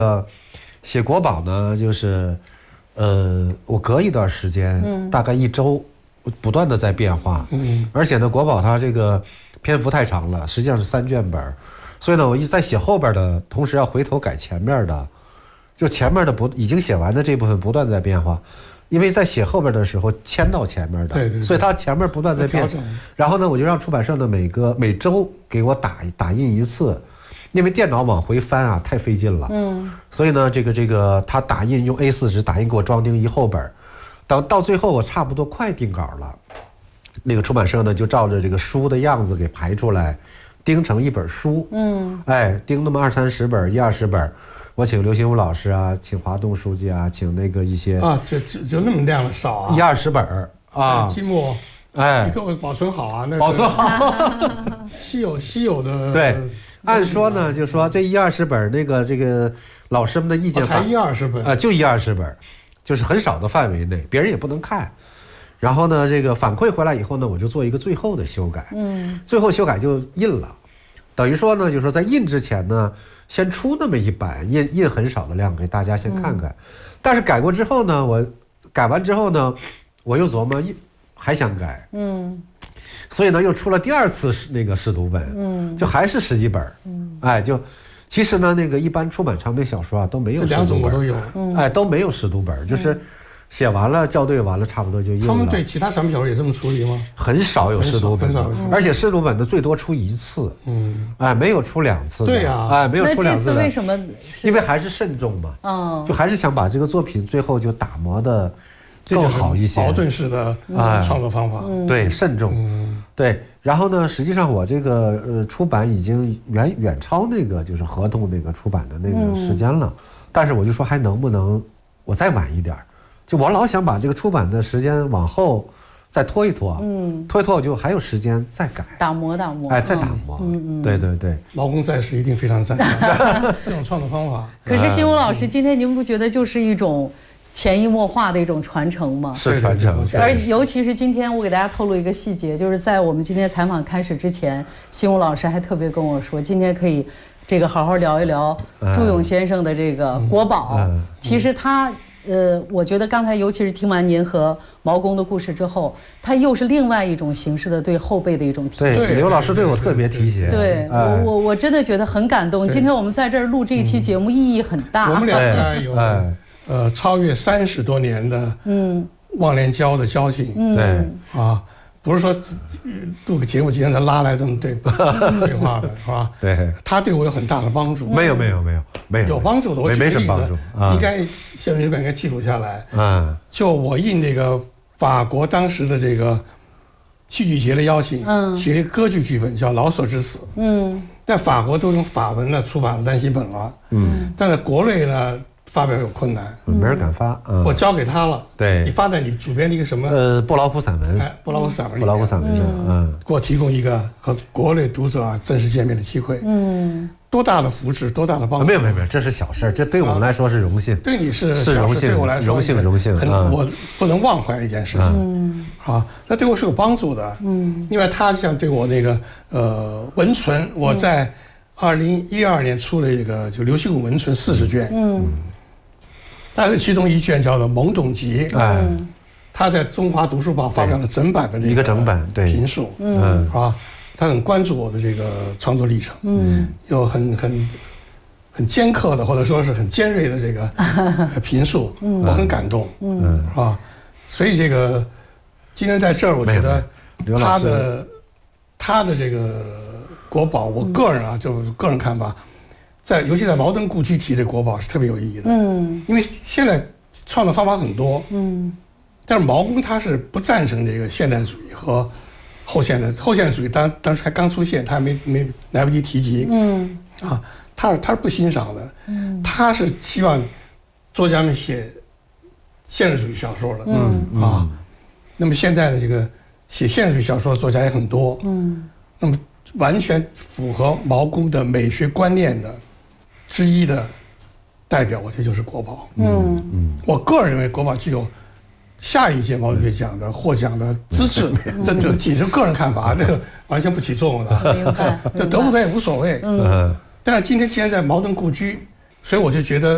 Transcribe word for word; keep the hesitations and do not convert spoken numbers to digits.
呃，写国宝呢，就是，呃，我隔一段时间，嗯、大概一周，不断的在变化。嗯，而且呢，国宝它这个篇幅太长了，实际上是三卷本，所以呢，我一在写后边的同时，要回头改前面的，就前面的不已经写完的这部分不断在变化。因为在写后边的时候迁到前面的， 对对对， 所以它前面不断在变。然后呢，我就让出版社的每个每周给我打打印一次，因为电脑往回翻啊太费劲了。嗯，所以呢，这个这个他打印用 A 四 纸打印给我装订一后本，等到最后我差不多快定稿了，那个出版社呢就照着这个书的样子给排出来，钉成一本书。嗯，哎，钉那么二三十本，一二十本。我请刘心武老师啊，请华东书记啊，请那个一些啊，就就就那么量的少啊， 一二十本啊， 积木，哎，你给我保存好啊，那保存好， 稀有稀有的。 对，按说呢，就说这一二十本那个这个老师们的意见才一二十本啊，就一二十本，就是很少的范围内，别人也不能看。然后呢，这个反馈回来以后呢，我就做一个最后的修改，嗯，最后修改就印了，等于说呢，就是说在印之前呢。先出那么一版，印印很少的量给大家先看看，嗯、但是改过之后呢，我改完之后呢，我又琢磨还想改，嗯，所以呢又出了第二次那个试读本，嗯，就还是十几本，嗯，哎，就其实呢那个一般出版长篇小说啊都没有试读本， 都有， 哎都没有试读本，就是。写完了校对完了差不多就印了。 他们对其他长篇小说也这么处理吗？ 很少有试读本，而且试读本的最多出一次，嗯，哎，没有出两次。 对呀， 哎，没有出两次。 那这次为什么？ 因为还是慎重嘛，嗯，就还是想把这个作品最后就打磨的更好一些。 矛盾式的创作方法， 对，慎重，对。然后呢，实际上我这个呃出版已经远远超那个就是合同那个出版的那个时间了，但是我就说还能不能我再晚一点。就我老想把这个出版的时间往后再拖一拖，嗯，拖一拖我就还有时间再改， 打磨打磨， 哎，再打磨，嗯嗯，对对对， 劳工在时一定非常赞成这种创作方法。 可是新武老师，今天您不觉得就是一种潜移默化的一种传承吗？ 是传承， 而尤其是今天我给大家透露一个细节，就是在我们今天采访开始之前，新武老师还特别跟我说，今天可以这个好好聊一聊朱永先生的这个国宝。嗯嗯、其实他。呃，我觉得刚才尤其是听完您和毛公的故事之后，他又是另外一种形式的对后辈的一种提携。 对，刘老师对我特别提携。 对，我我我真的觉得很感动。今天我们在这儿录这一期节目，意义很大。 我们两个有呃超越三十多年的嗯忘年交的交情。 对啊。不是说录个节目今天才拉来这么对对话的是吧？ 对， 他对我有很大的帮助。 没有没有没有没有有帮助的，我举个例子，应该现在应该记录下来。嗯，就我应那个法国当时的这个戏剧节的邀请，嗯，写了一个歌剧剧本叫《老舍之死》。嗯，在法国都用法文呢出版了单行本了。嗯，但在国内呢。发表有困难， 没人敢发。嗯、 我交给他了。 对， 你发在你主编的一个什么？ 呃，不劳普散文。 哎，不劳普散文。 不劳普散文上，嗯， 给我提供一个和国内读者啊正式见面的机会。嗯，多大的福祉，多大的帮助？ 没有没有没有，这是小事，这对我们来说是荣幸。 对你是是荣幸， 对我来说荣幸荣幸， 很我不能忘怀的一件事情。嗯，啊，那对我是有帮助的。嗯，另外他像对我那个呃文存，我在二零一二年出了一个就刘心武文存四十卷。嗯。但是其中一卷叫做《懵懂集》，哎，他在中华读书报发表了整版的这个一个整版对评述，嗯，啊，他很关注我的这个创作历程，嗯，有很很很尖刻的或者说是很尖锐的这个评述，嗯，我很感动，嗯，是吧？所以这个今天在这儿，我觉得他的他的这个国宝，我个人啊，就个人看法。在尤其在茅盾故居提这国宝是特别有意义的，嗯，因为现在创作方法很多，嗯，但是毛公他是不赞成这个现代主义和后现代后现代主义当当时还刚出现，他还没没来不及提及，嗯，啊，他是他是不欣赏的，嗯，他是希望作家们写现实主义小说的，嗯啊，那么现在的这个写现实主义小说的作家也很多，嗯，那么完全符合毛公的美学观念的。之一的代表，我这就是国宝。嗯嗯，我个人认为国宝具有下一届毛主席奖的获奖的资质，这这仅是个人看法，这个完全不起作用的。 明白， 这得不得也无所谓。嗯，但是今天既然在茅盾故居，所以我就觉得